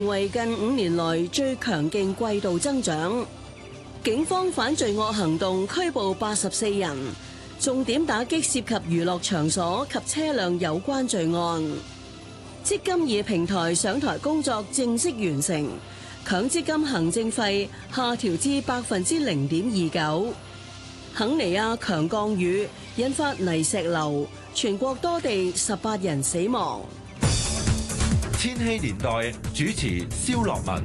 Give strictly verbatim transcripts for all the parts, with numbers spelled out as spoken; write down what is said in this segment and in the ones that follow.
為近五年來最強勁季度增長。警方反罪惡行動拘捕八十四人，重點打擊涉及娛樂場所及車輛有關罪案。積金易平台上台工作正式完成，強積金行政費下調至百分之零點二九。肯尼亞強降雨引發泥石流，全國多地十八人死亡。 千禧年代主持蕭樂文。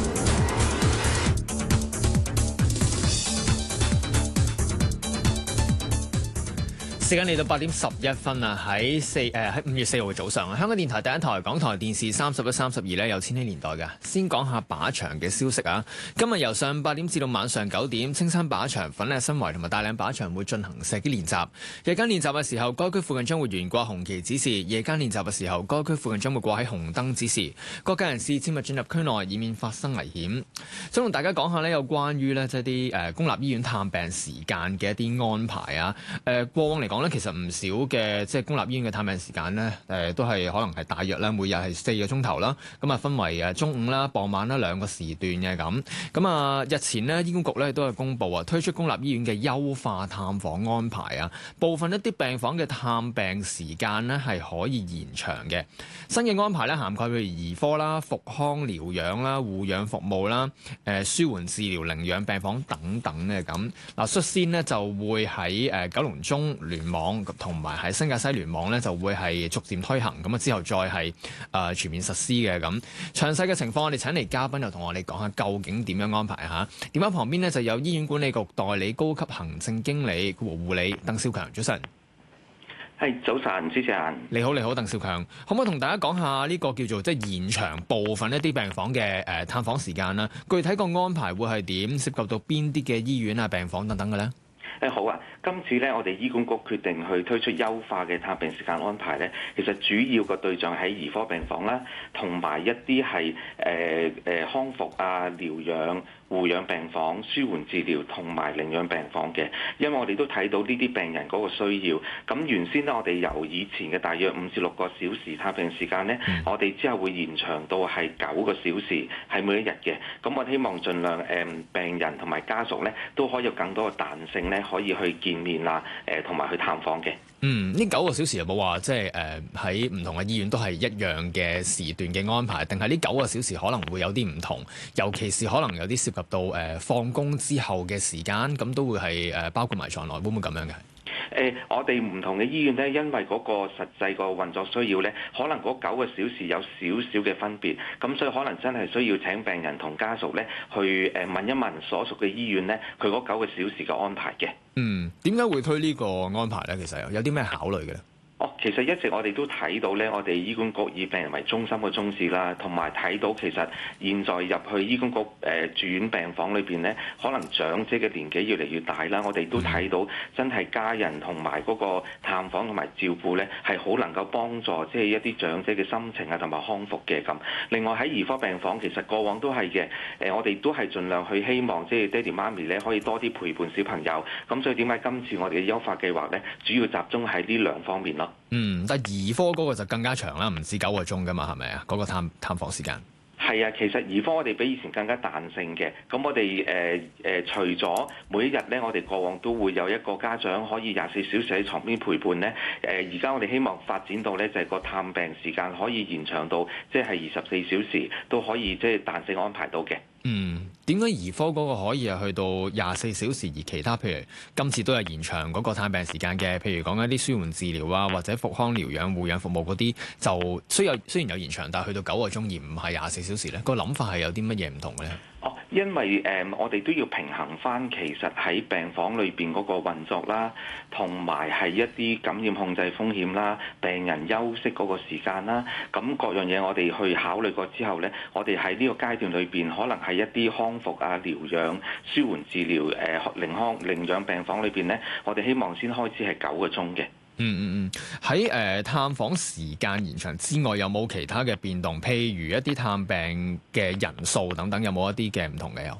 時間嚟到八點十一分啊！喺四誒喺五月四號嘅早上，香港電台第一台、港台電視三十一、三十二咧有千禧年代嘅。先講下靶場嘅消息啊！今日由上午八點至到晚上九點，青山靶場、粉嶺新圍同埋大嶺靶場會進行射擊練習。日間練習嘅時候，該區附近將會懸掛紅旗指示；夜間練習嘅時候，該區附近將會掛喺紅燈指示。各界人士切勿進入區內，以免發生危險。想同大家講下呢，有關於呢即係啲誒公立醫院探病時間嘅一啲安排啊！誒、呃、過往嚟講，其實唔少嘅即係公立醫院嘅探病時間呢，誒都係可能係大約咧，每日係四個鐘頭啦。咁啊，分為誒中午啦、傍晚啦兩個時段嘅咁。咁啊，日前呢，醫管局咧都係公布啊，推出公立醫院嘅優化探訪安排啊。部分一啲病房嘅探病時間呢係可以延長嘅。新嘅安排咧涵蓋譬如兒科啦、復康療養啦、護養服務啦、誒舒緩治療、寧養病房等等嘅咁。嗱，率先呢就會喺誒九龍中聯網同埋喺新界西聯網咧，就會係逐漸推行，咁啊之後再係誒、呃、全面實施嘅咁。詳細嘅情況，我哋請嚟嘉賓就同我哋講下究竟點樣安排嚇。電話旁邊呢，就有醫院管理局代理高級行政經理和護理鄧兆強，早晨。 係早晨，主持人。 你好，你好，鄧兆強，可唔可以同大家講下呢個叫做即係延長部分一啲病房嘅誒探訪時間啦？具體個安排會係點？涉及到邊啲嘅醫院啊、病房等等嘅咧？ 誒好啊！今次咧，我哋醫管局決定去推出優化嘅探病時間安排咧，其實主要個對象喺兒科病房啦，同埋一啲係誒誒康復啊、療養、護養病房、舒緩治療同埋寧養病房嘅。因為我哋都睇到呢啲病人嗰個需要。咁原先咧，我哋由以前嘅大約五至六個小時探病時間咧，嗯、我哋之後會延長到係九個小時，係每一日嘅。咁我希望盡量誒、呃、病人同埋家屬咧都可以有更多嘅彈性咧，可以去見面啊，誒同埋去探訪嘅。 嗯，呢九個小時有冇話即係誒喺唔同嘅醫院都係一樣嘅時段嘅安排，定係呢九個小時可能會有啲唔同？尤其是可能有啲涉及到誒、呃、放工之後嘅時間，咁都會係誒、呃、包括埋在內，會唔會咁樣嘅？誒、 呃，我哋唔同嘅醫院咧，因為嗰個實際個運作需要咧，可能嗰九個小時有少少嘅分別，咁所以可能真係需要請病人同家屬咧去誒問一問所屬嘅醫院咧，佢嗰九個小時嘅安排嘅。 嗯，點解會推呢個安排咧？其實有啲咩考慮嘅咧？ 哦，其實一直我哋都睇到咧，我哋醫管局以病人為中心嘅宗旨啦，同埋睇到其實現在入去醫管局誒、呃、住院病房裏邊咧，可能長者嘅年紀越嚟越大啦，我哋都睇到真係家人同埋嗰個探訪同埋照顧咧，係好能夠幫助即係一啲長者嘅心情啊同埋康復嘅咁。另外喺兒科病房，其實過往都係嘅，誒、呃、我哋都係盡量去希望即係爹哋媽咪咧可以多啲陪伴小朋友。咁所以點解今次我哋嘅優化計劃咧，主要集中喺呢兩方面咯。 嗯，但係兒科嗰個就更加長啦，唔止九個鐘噶嘛，係咪啊？嗰、嗰個探探訪時間。 係啊，其實兒科我哋比以前更加彈性嘅。咁我哋誒誒，除咗每一日咧，我哋過往都會有一個家長可以廿四小時喺床邊陪伴咧。誒，而家我哋希望發展到咧，就係個探病時間可以延長到即係二十四小時都可以即係彈性安排到嘅。 嗯，點解兒科嗰個可以係去到廿四小時，而其他譬如今次都係延長嗰個探病時間嘅，譬如講緊啲舒緩治療啊，或者復康療養、護養服務嗰啲，就雖有雖然有延長，但係去到九個鐘而唔係廿四小時咧，個諗法係有啲乜嘢唔同嘅咧？ 哦，因為誒、呃，我哋都要平衡翻，其實喺病房裏邊嗰個運作啦，同埋係一啲感染控制風險啦、病人休息嗰個時間啦，咁各樣嘢我哋去考慮過之後咧，我哋喺呢個階段裏邊，可能係一啲康復啊、療養、舒緩治療、誒寧康寧養病房裏邊咧，我哋希望先開始係九個鐘嘅。 嗯嗯嗯，喺誒、呃、探訪時間延長之外，有冇其他嘅變動？譬如一啲探病嘅人數等等，有冇一啲嘅唔同嘅有？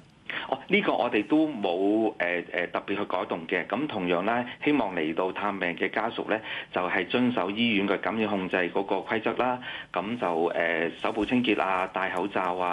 哦，呢、這個我哋都冇誒誒特別去改動嘅。咁同樣咧，希望嚟到探病嘅家屬咧，就係、是、遵守醫院嘅感染控制嗰個規則啦。咁就誒、呃、手部清潔啊，戴口罩啊。